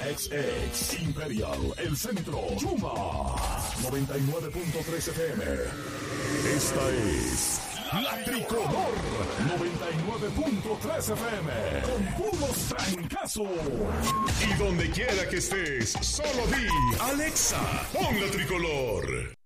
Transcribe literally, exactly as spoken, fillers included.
X X Imperial, El Centro, Yuma, noventa y nueve punto tres F M. Esta es La Tricolor, noventa y nueve punto tres F M, con puros trancazos. Y donde quiera que estés, solo di, Alexa, pon La Tricolor.